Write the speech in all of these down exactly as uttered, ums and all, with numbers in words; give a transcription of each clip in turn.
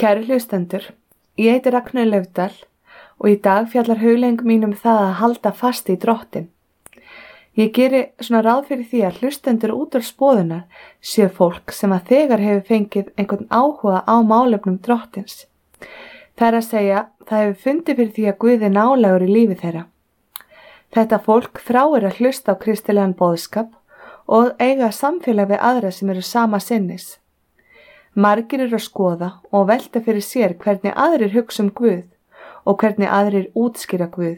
Kæru hlustendur, ég heiti Ragnheiður Laufdal og í dag fjallar hugleiðing mín um það að halda fast í Drottinn. Ég geri svona ráð fyrir því að hlustendur út úr spoðunar séu fólk sem að þegar hefur fengið einhvern áhuga á málefnum Drottins. Það er að segja, það hefur fundið fyrir því að Guð er nálægur í lífi þeirra. Þetta fólk þráir að hlusta á kristilegan boðskap og eiga samfélag við aðra sem eru sama sinnis. Margir eru að skoða og velta fyrir sér hvernig aðrir hugsa um Guð og hvernig aðrir útskýra Guð.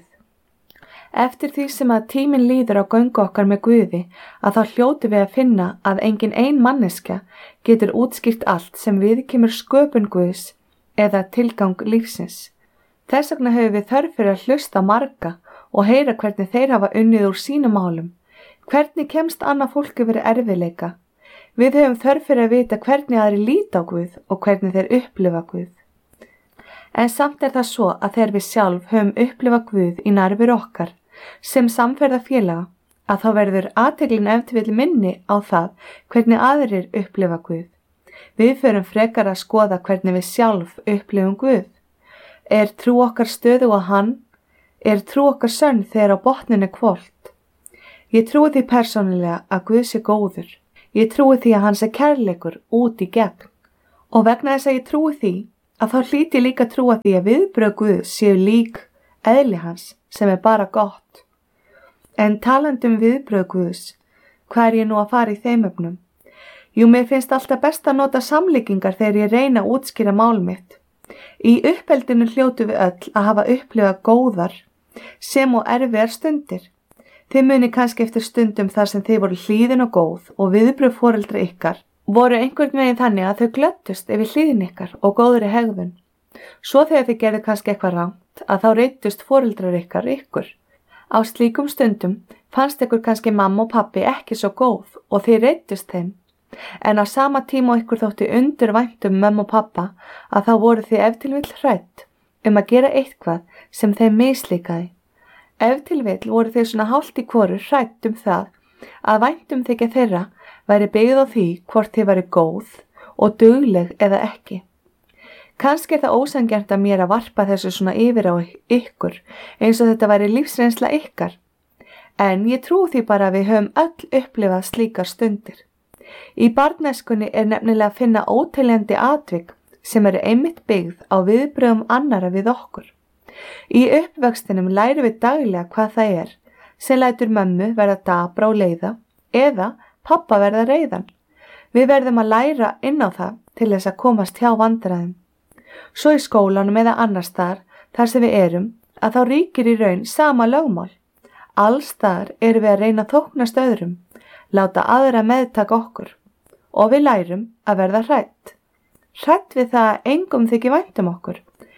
Eftir því sem að tíminn líður á göngu okkar með Guði að þá hljótum við að finna að engin ein manneskja getur útskýrt allt sem viðkemur sköpun Guðs eða tilgang lífsins. Þess vegna höfum við þörf fyrir að hlusta á marga og heyra hvernig þeir hafa unnið úr sínum málum. Hvernig kemst annað fólk yfir erfiðleika? Við höfum þörf fyrir að vita hvernig aðrir líta á Guð og hvernig þeir upplifa Guð. En samt er það svo að þegar við sjálf höfum upplifa Guð í nærveru okkar sem samferðafélaga að þá verður athyglin ef til vill minni á það hvernig aðrir upplifa Guð. Við förum frekar að skoða hvernig við sjálf upplifum Guð. Er trú okkar stöðu á hann? Er trú okkar sönn þegar á botninni hvolft? Ég trúi því persónulega að Guð sé góður. Ég trúi því að hans er kærleikur út í gegn og vegna þess að ég trúi því að þá hlýt ég líka trúa því að viðbrögð Guðs séu lík eðli hans sem er bara gott. En talandi um viðbrögð Guðs, hvað er ég nú að fara í þeim efnum? Jú, mér finnst alltaf best að nota samlíkingar þegar ég reyna að útskýra mál mitt. Í uppeldinu hljótu við öll að hafa upplifað góðar sem og erfiðar stundir. Þið muni kannski eftir stundum þar sem þið voru hlýðin og góð og viðbrögð foreldra ykkar voru einhvern veginn þannig að þau glöddust yfir hlýðin ykkar og góðri hegðun. Svo þegar þið gerðu kannski eitthvað rangt að þá reiddust foreldrar ykkar ykkur. Á slíkum stundum fannst ykkur kannski mamma og pappi ekki svo góð og þið reiddust þeim. En á sama tíma ykkur þótti undur vænt um mömmu og pappa að þá voru þið ef til vill hrædd um að gera eitthvað sem þeim mislíkaði. Ef til vill voru þeir svona hálft í hvoru hrædd um það að væntumþykja þeirra væri byggð á því hvort þið væri góð og dugleg eða ekki. Kannski er það ósanngjarnt að mér að varpa þessu svona yfir á ykkur eins og þetta væri lífsreynsla ykkar. En ég trúi því bara að við höfum öll upplifað slíkar stundir. Í barnæskunni er nefnilega að finna óteljandi atvik sem eru einmitt byggð á viðbrögðum annara við okkur. Í uppvöxtinum lærum við daglega hvað það er sem lætur mömmu verða dapra og leiða eða pappa verða reiðan. Við verðum að læra inn á það til þess að komast hjá vandræðum. Svo í skólanum eða annars staðar þar sem við erum að þá ríkir í raun sama lögmál. Alls staðar erum við að reyna að þóknast öðrum, láta aðra meðtaka okkur og við lærum að verða hrædd. Hrædd við það að engum þykir vænt um okkur.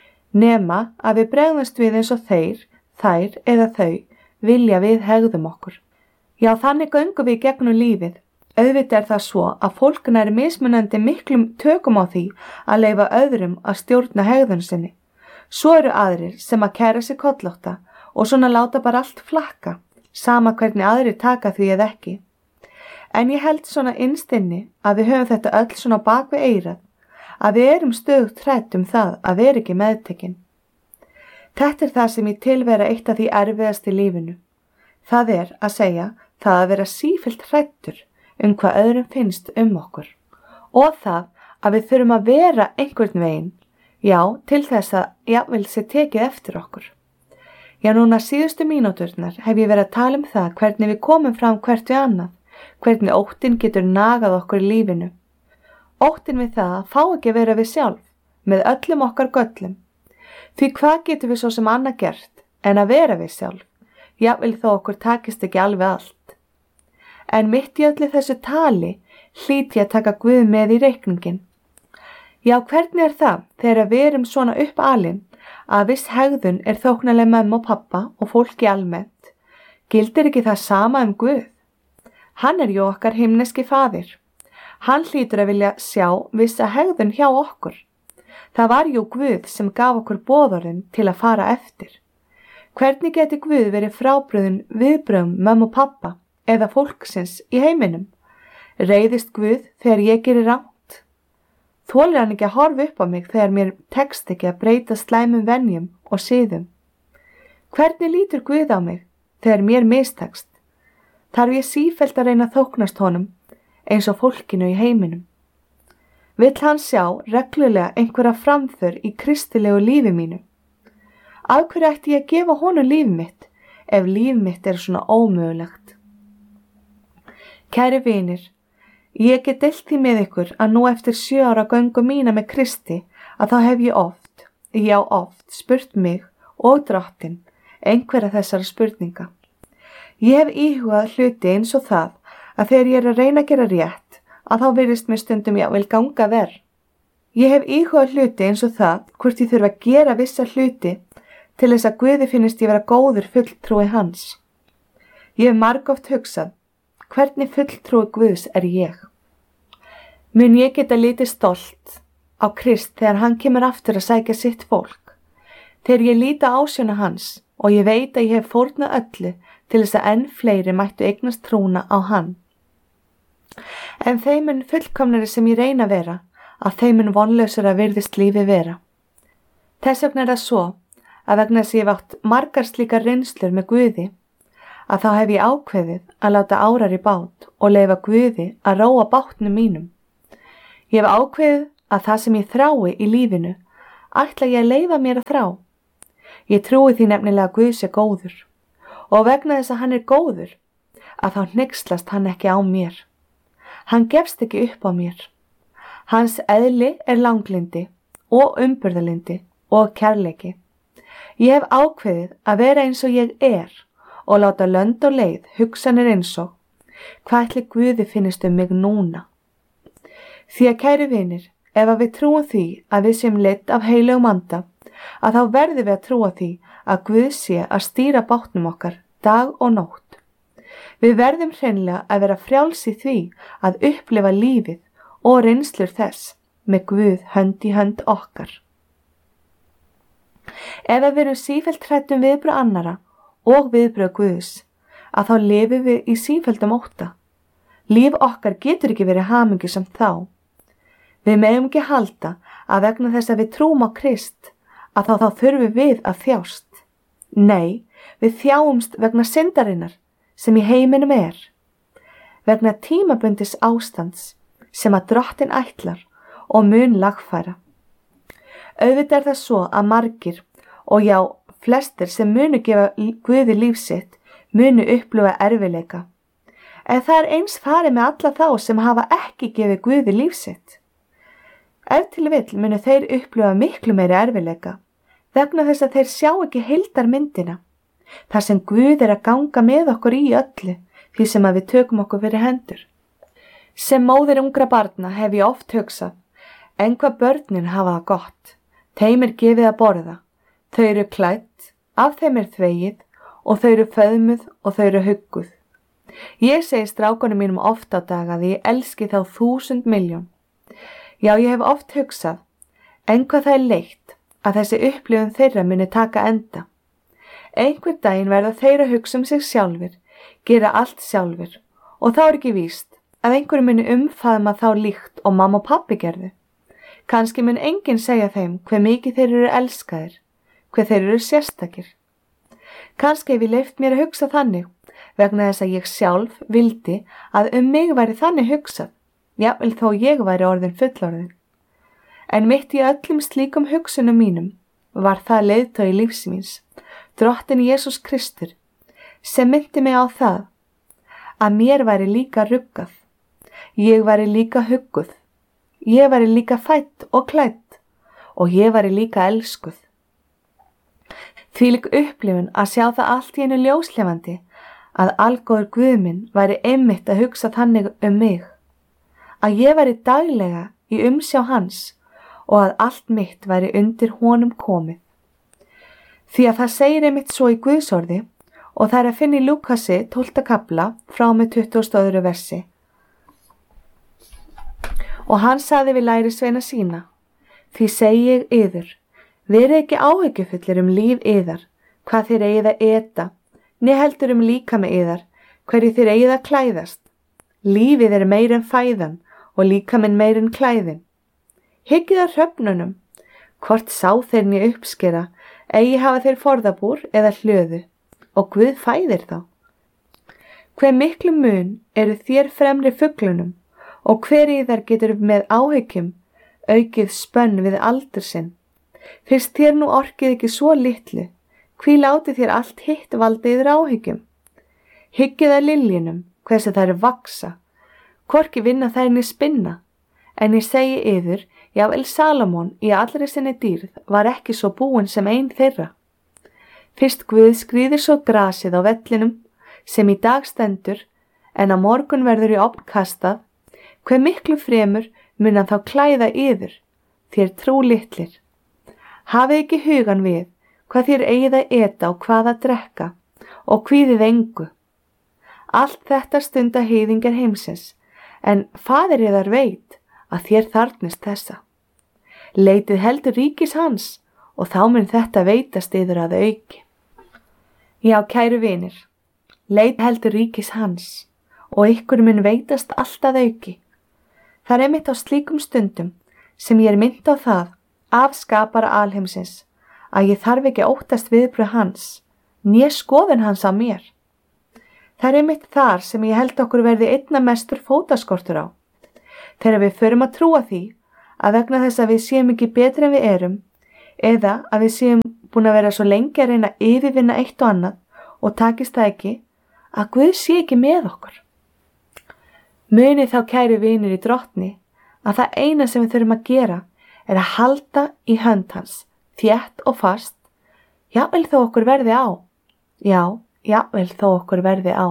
Nema að við bregðumst við eins og þeir, þær eða þau vilja við hegðum okkur. Já, þannig göngum við gegnum lífið. Auðvitað er það svo að fólk nær mismunandi miklum tökum á því að leyfa öðrum að stjórna hegðun sinni. Svo eru aðrir sem að kæra sig kollótta og svona láta bara allt flakka, sama hvernig aðrir taka því eða ekki. En ég held svona innst inni að við höfum þetta öll svona bak við eyrað, að við erum stöðugt hrædd um það að vera ekki meðtekin. Þetta er það sem ég tilvera eitt af því erfiðast í lífinu. Það er að segja það að vera sífellt hræddur um hvað öðrum finnst um okkur. Og það að við þurfum að vera einhvern veginn, já, til þess að jafnvel sé tekið eftir okkur. Já, núna síðustu mínúturnar hef ég verið að tala um það hvernig við komum fram hvert við annað, hvernig óttinn getur nagað okkur í lífinu. Óttinn við það að fá ekki að vera við sjálf, með öllum okkar göllum. Því hvað getur við svo sem annað gert en að vera við sjálf, jafnvel þó okkur takist ekki alveg allt. En mitt í öllu þessu tali hlýt ég að taka Guð með í reikningin. Já, hvernig er það þegar við erum svona uppalin að viss hegðun er þóknanleg mömmu og pappa og fólki almennt? Gildir ekki það sama um Guð? Hann er jú okkar himneski faðir. Hann hlýtur að vilja sjá vissa hegðun hjá okkur. Það var jú Guð sem gaf okkur boðorðin til að fara eftir. Hvernig geti Guð verið frábrugðinn viðbrögðum mömmu og pappa eða fólksins í heiminum? Reiðist Guð þegar ég geri rangt? þolir hann ekki að horfa upp á mig þegar mér tekst ekki að breyta slæmum venjum og siðum? Hvernig lítur Guð á mig þegar mér mistekst? Þarf ég sífellt að reyna að þóknast honum eins og fólkinu í heiminum? Vill hann sjá reglulega einhverja framför í kristilegu lífi mínu? Af hverju ætti ég að gefa honum líf mitt ef líf mitt er svona ómögulegt? Kæri vinir, ég get deilt því með ykkur að nú eftir sjö ára göngu mína með Kristi að þá hef ég oft, já oft, spurt mig og Drottinn einhverja þessara spurninga. Ég hef íhugað hluti eins og það að þegar ég er að reyna að gera rétt að þá virðist mér stundum jável ganga verr. Ég hef íhugað hluti eins og það hvort ég þurfa að gera vissa hluti til þess að Guði finnist ég vera góður fulltrúi hans. Ég hef margoft hugsað, hvernig fulltrúi Guðs er ég? Mun ég geta litið stolt á Krist þegar hann kemur aftur að sækja sitt fólk? Þegar ég líta ásjóna hans og ég veit að ég hef fórnað öllu til þess að enn fleiri mættu eignast trúna á hann. En þeim mun fullkomnari sem ég reyna að vera, að þeim mun vonlausara virðist lífi vera. Þess vegna er það svo að vegna þess að ég hef átt margar slíkar reynslur með Guði, að þá hef ég ákveðið að láta árar í bát og leyfa Guði að róa bátnum mínum. Ég hef ákveðið að það sem ég þrái í lífinu ætla ég að leyfa mér að þrá. Ég trúi því nefnilega að Guð sé góður og vegna þess að hann er góður að þá hneykslast hann ekki á mér. Hann gefst ekki upp á mér. Hans eðli er langlindi og umburðarlyndi og kærleiki. Ég hef ákveðið að vera eins og ég er og láta lönd og leið hugsanir eins og hvað ætli Guði finnist um mig núna. Því að kæri vinir, ef að við trúum því að við séum leidd af heilögum anda, að þá verðum við að trúa því að Guð sé að stýra bátnum okkar dag og nótt. Við verðum hreinlega að vera frjáls í því að upplifa lífið og reynslur þess með Guð hönd í hönd okkar. Ef að við erum sífellt hrædd um viðbrögð annarra og viðbrögð Guðs, að þá lifum við í sífelldum ótta. Líf okkar getur ekki verið hamingjusamt þá. Við megum ekki halda að vegna þess að við trúum á Krist, að þá þá þurfum við að þjást. Nei, við þjáumst vegna syndarinnar sem í heiminum er, vegna tímabundis ástands sem að Drottinn ætlar og mun lagfæra. Auðvitað er það svo að margir og já, flestir sem munu gefa Guði líf sitt munu upplifa erfiðleika. En það er eins farið með alla þá sem hafa ekki gefið Guði líf sitt. Ef til vill munu þeir upplifa miklu meiri erfiðleika vegna þess að þeir sjá ekki heildarmyndina, þar sem Guð er að ganga með okkur í öllu því sem að við tökum okkur fyrir hendur. Sem móðir ungra barna hef ég oft hugsað, en hvað börnin hafa það gott, þeim er gefið að borða, þau eru klædd, af þeim er þvegið og þau eru föðmuð og þau eru hugguð. Ég segi strákunum mínum oft á dag að ég elski þá þúsund miljón. Já, ég hef oft hugsað, en hvað það er leitt að þessi upplifun þeirra muni taka enda. Einhver daginn verða þeir að hugsa um sig sjálfur, gera allt sjálfur og þá er ekki víst að einhverju muni umfaðma þá líkt og mamma og pabbi gerðu. Kannski mun enginn segja þeim hve mikið þeir eru elskaðir, hve þeir eru sérstakir. Kannski hef ég leyft mér að hugsa þannig vegna þess að ég sjálf vildi að um mig væri þannig hugsað, jafnvel þó ég væri orðin fullorðin. En mitt í öllum slíkum hugsunum mínum var það leiðtogi lífs míns, Drottinn Jesús Kristur, sem myndi mig á það að mér væri líka ruggað, ég væri líka hugguð, ég væri líka fædd og klædd og ég væri líka elskuð. Þvílík upplifun að sjá það allt í einu ljóslefandi að algóður Guð minn væri einmitt að hugsa þannig um mig, að ég væri daglega í umsjá hans og að allt mitt væri undir honum komið. Því að það segir einmitt svo í Guðsorði og það er að finna í Lúkasi tólfta kafla frá með tuttugasta og öðru versi. Og hann sagði við lærisveina sína, því segi ég yður, verið ekki áhyggjufullir um líf yðar, hvað þér eigið að eta, né heldur um líkama yðar, hverju þér eigið að klæðast. Lífið er meir en fæðan og líkaminn meir en klæðin. Hyggið að hröfnunum, hvort sá þeir né uppskera, eigi hafa þeir forðabúr eða hlöðu, og Guð fæðir þá. Hve miklu mun eru þér fremri fuglunum, og hver í þær getur með áhyggjum aukið spönn við aldur sinn. Fyrst þér nú orkið ekki svo litlu, hví látið þér allt hitt valda yfir áhyggjum? Hyggið að liljunum, hversu þær vaksa, hvorki vinna þær né spinna, en ég segi yður, jável Salómon í allri sinni dýrð var ekki svo búinn sem ein þeirra. Fyrst Guð skrýðir svo grasið á vellinum, sem í dag stendur, en á morgun verður í ofn kastað, hve miklu fremur mun hann þá klæða yður, þér trú litlir. Hafið ekki hugan við, hvað þér eigið að eta og hvað að drekka, og kvíðið engu. Allt þetta stunda heiðingar heimsins, en faðir yðar veit að þér þarfnist þessa. Leitið heldur ríkis hans, og þá mun þetta veitast yður að auki. Já, kæru vinir, leit heldur ríkis hans, og ykkur mun veitast allt að auki. Það er einmitt á slíkum stundum sem ég er mynd á það af skapara alheimsins, að ég þarf ekki að óttast viðbrögð hans, né skoðun hans á mér. Það er einmitt þar sem ég held okkur verði einna mestur fótaskortur á. Þegar við förum að trúa því að vegna þess að við séum ekki betri en við erum, eða að við séum búin að vera svo lengi að reyna að yfirvinna eitt og annað og takist það ekki, að Guð sé ekki með okkur. Munið þá, kæru vinir í drottni, að það eina sem við þurfum að gera er að halda í hönd hans, þétt og fast, jafnvel þó okkur verði á. Já, jafnvel þó okkur verði á.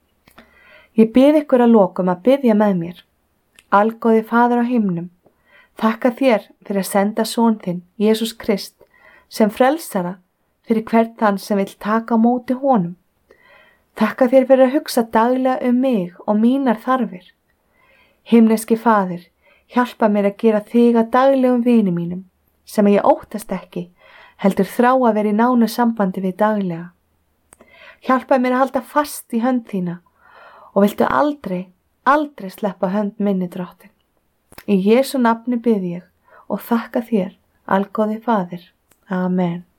Ég bið ykkur að lokum að biðja með mér. Algóði Faðir á himnum, þakka þér fyrir að senda son þinn, Jesús Krist, sem frelsara fyrir hvern þann sem vill taka á móti honum. Þakka þér fyrir að hugsa daglega um mig og mínar þarfir. Himneski Faðir, hjálpa mér að gera þig að daglegum vini mínum, sem ég óttast ekki, heldur þrá að vera í nánu sambandi við daglega. Hjálpa mér að halda fast í hönd þína og viltu aldrei, aldrei sleppa hönd minni, drottin. Í Jesú nafni bið ég og þakka þér, algóði Faðir. Amen.